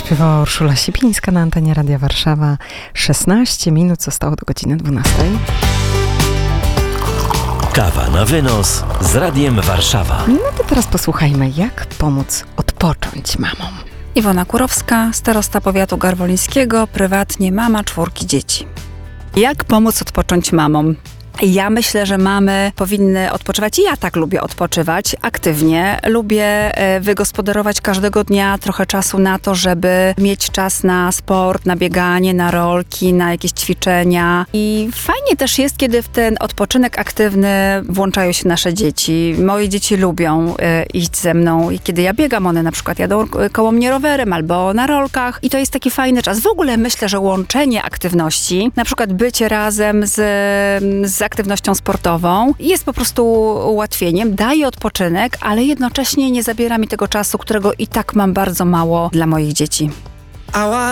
Śpiewała Urszula Sipińska na antenie Radia Warszawa. 16 minut zostało do godziny 12. Kawa na wynos z Radiem Warszawa. No to teraz posłuchajmy, jak pomóc odpocząć mamom. Iwona Kurowska, starosta powiatu garwolińskiego, prywatnie mama 4 dzieci. Jak pomóc odpocząć mamom? Ja myślę, że mamy powinny odpoczywać i ja tak lubię odpoczywać aktywnie. Lubię wygospodarować każdego dnia trochę czasu na to, żeby mieć czas na sport, na bieganie, na rolki, na jakieś ćwiczenia. I fajnie też jest, kiedy w ten odpoczynek aktywny włączają się nasze dzieci. Moje dzieci lubią iść ze mną i kiedy ja biegam, one na przykład jadą koło mnie rowerem albo na rolkach i to jest taki fajny czas. W ogóle myślę, że łączenie aktywności, na przykład bycie razem z aktywnością sportową jest po prostu ułatwieniem, daje odpoczynek, ale jednocześnie nie zabiera mi tego czasu, którego i tak mam bardzo mało dla moich dzieci.